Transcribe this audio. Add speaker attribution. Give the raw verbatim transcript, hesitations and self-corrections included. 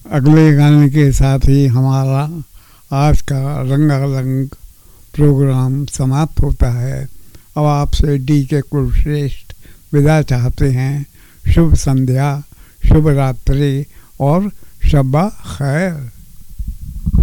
Speaker 1: अगले गाने के साथ ही हमारा आज का रंगारंग प्रोग्राम समाप्त होता है। अब आपसे डी के कुलश्रेष्ठ विदा चाहते हैं। शुभ संध्या, शुभ रात्रि और शब्बा खैर।